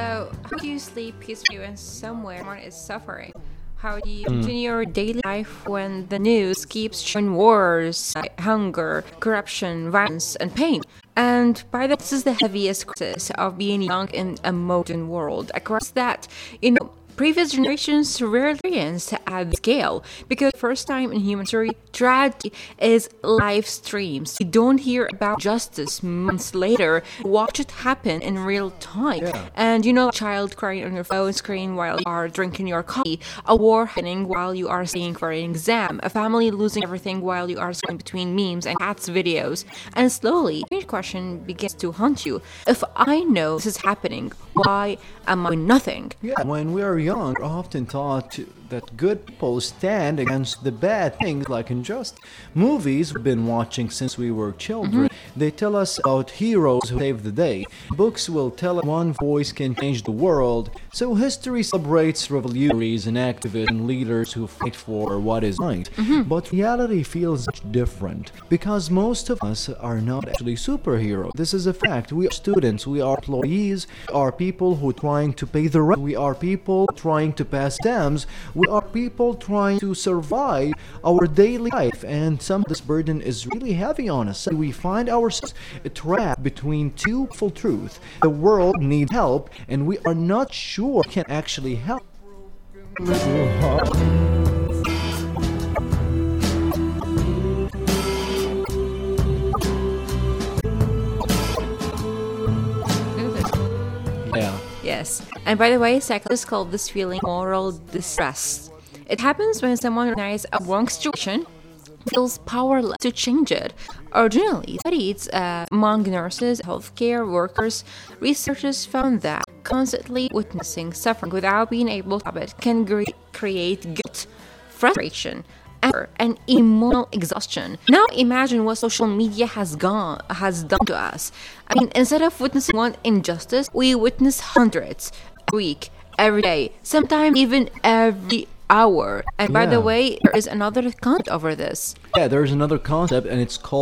So, how do you sleep peacefully when someone is suffering? How do you continue your daily life when the news keeps showing wars, hunger, corruption, violence, and pain? And by the way, this is the heaviest crisis of being young in a modern world. Across that, previous generations rarely experienced at scale because the first time in human history, tragedy is live streams. You don't hear about justice months later. Watch it happen in real time. Yeah. And a child crying on your phone screen while you are drinking your coffee, a war happening while you are studying for an exam, a family losing everything while you are scrolling between memes and cats videos. And slowly, your question begins to haunt you. If I know this is happening, why am I doing nothing? Yeah, when we are young, we're often taught that good people stand against the bad things like injustice. Movies we've been watching since we were children, they tell us about heroes who save the day. Books will tell us one voice can change the world. So history celebrates revolutionaries and activists and leaders who fight for what is right. But reality feels much different because most of us are not actually superheroes. This is a fact. We are students, we are employees, we are people who are trying to pay the rent, we are people trying to pass exams, we are people trying to survive our daily life, and some of this burden is really heavy on us. We find ourselves trapped between two full truths. The world needs help, and we are not sure we can actually help. Yeah. Yes. And by the way, psychologists call this feeling moral distress. It happens when someone recognizes a wrong situation, feels powerless to change it. Originally, studies among nurses, healthcare workers, researchers found that constantly witnessing suffering without being able to stop it can create guilt, frustration, anger, and emotional exhaustion. Now imagine what social media has done to us. I mean, instead of witnessing one injustice, we witness hundreds every week, every day, sometimes even every hour. And by the Yeah. way, there is another concept over this. Yeah, there's another concept, and it's called